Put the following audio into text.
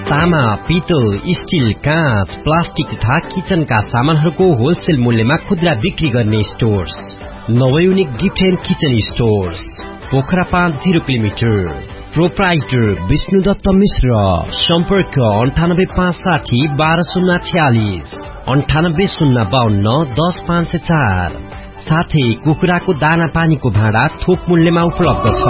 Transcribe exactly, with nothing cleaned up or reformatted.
तामा, पितल, स्टील, काँच, प्लास्टिक तथा किचनका सामानहरूको होलसेल मूल्यमा खुद्रा बिक्री गर्ने stores नवयुनिक gift and kitchen stores, Pokhara पाँच zero kilometre. Proprietor Vishnu Dutt मिश्र। सम्पर्क अन्ठानब्बे पाँच साठी बाह्र शून्य छ्यालिस, अन्ठानब्बे शून्य बाहन्न दस पाँच सय चार। साथै कुखुराको दाना पानीको भाँडा थोक मूल्यमा उपलब्ध छ।